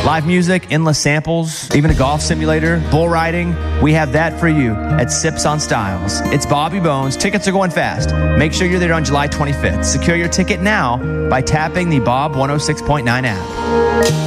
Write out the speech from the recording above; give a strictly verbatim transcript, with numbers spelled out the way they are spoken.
Live music, endless samples, even a golf simulator, bull riding. We have that for you at Sips on Styles. It's Bobby Bones. Tickets are going fast. Make sure you're there on July twenty-fifth. Secure your ticket now by tapping the Bob one oh six point nine app.